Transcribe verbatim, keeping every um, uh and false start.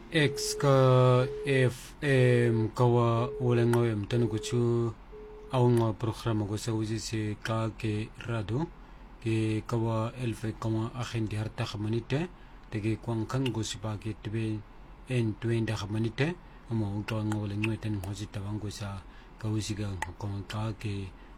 X ka F M kawa ulengo em tanu kuchu aunga programa ko sa uji se ka ke rado ke kawa elfe kawa agendi harta gemanite te ke kwang kan go sipa ke tebe en twenda gemanite amo utwa ngo ulengo ten hosi tabang ko sa ka uji ga ko ka ke